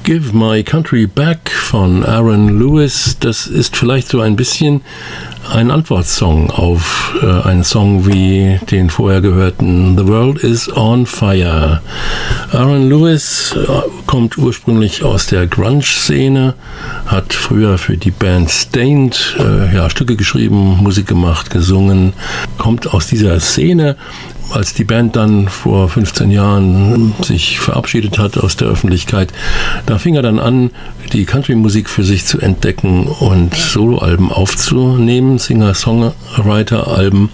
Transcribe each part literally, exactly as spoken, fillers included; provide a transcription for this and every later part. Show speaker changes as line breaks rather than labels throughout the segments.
Give My Country Back von Aaron Lewis, das ist vielleicht so ein bisschen ein Antwortsong auf äh, einen Song wie den vorher gehörten The World is on Fire. Aaron Lewis äh, kommt ursprünglich aus der Grunge-Szene, hat früher für die Band Stained äh, ja, Stücke geschrieben, Musik gemacht, gesungen, kommt aus dieser Szene. Als die Band dann vor fünfzehn Jahren sich verabschiedet hat aus der Öffentlichkeit, da fing er dann an, die Country-Musik für sich zu entdecken und Soloalben aufzunehmen, Singer-Songwriter-Alben.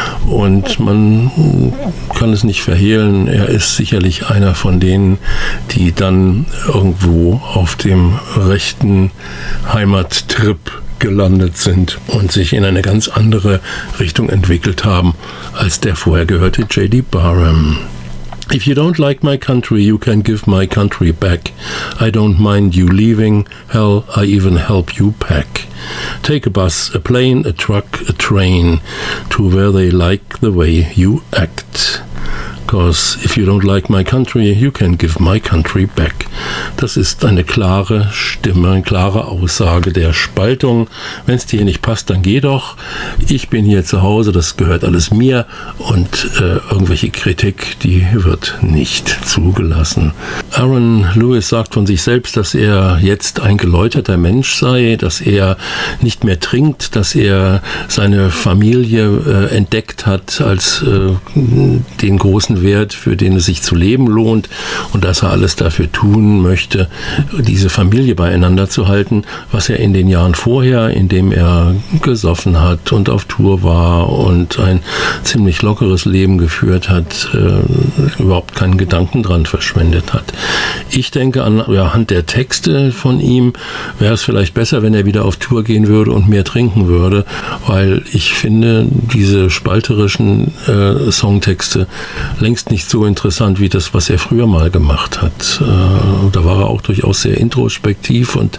Und man kann es nicht verhehlen, er ist sicherlich einer von denen, die dann irgendwo auf dem rechten Heimattrip gelandet sind und sich in eine ganz andere Richtung entwickelt haben als der vorher gehörte J D Barham. If you don't like my country, you can give my country back. I don't mind you leaving. Hell, I even help you pack. Take a bus, a plane, a truck, a train to where they like the way you act. Because if you don't like my country, you can give my country back. Das ist eine klare Stimme, eine klare Aussage der Spaltung. Wenn es dir nicht passt, dann geh doch. Ich bin hier zu Hause, das gehört alles mir und äh, irgendwelche Kritik, die wird nicht zugelassen. Aaron Lewis sagt von sich selbst, dass er jetzt ein geläuterter Mensch sei, dass er nicht mehr trinkt, dass er seine Familie äh, entdeckt hat als äh, den großen Wert, für den es sich zu leben lohnt und dass er alles dafür tun möchte, diese Familie beieinander zu halten, was er in den Jahren vorher, in dem er gesoffen hat und auf Tour war und ein ziemlich lockeres Leben geführt hat, äh, überhaupt keinen Gedanken dran verschwendet hat. Ich denke, an, ja, anhand der Texte von ihm wäre es vielleicht besser, wenn er wieder auf Tour gehen würde und mehr trinken würde, weil ich finde, diese spalterischen äh, Songtexte längst nicht so interessant wie das, was er früher mal gemacht hat. Äh, da war er auch durchaus sehr introspektiv und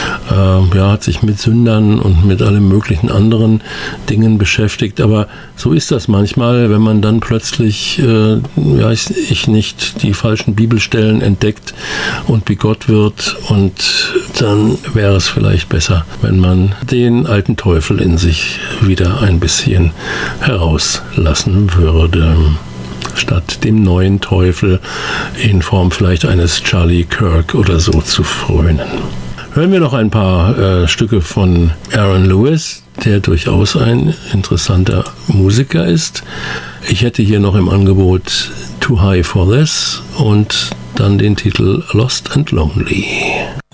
äh, ja, hat sich mit Sündern und mit allem möglichen anderen Dingen beschäftigt. Aber so ist das manchmal, wenn man dann plötzlich, äh, ja, ich, ich nicht, die falschen Bibelstellen entdeckt und bigott wird, und dann wäre es vielleicht besser, wenn man den alten Teufel in sich wieder ein bisschen herauslassen würde, statt dem neuen Teufel in Form vielleicht eines Charlie Kirk oder so zu frönen. Hören wir noch ein paar äh, Stücke von Aaron Lewis, der durchaus ein interessanter Musiker ist. Ich hätte hier noch im Angebot Too High for This und dann den Titel Lost and Lonely.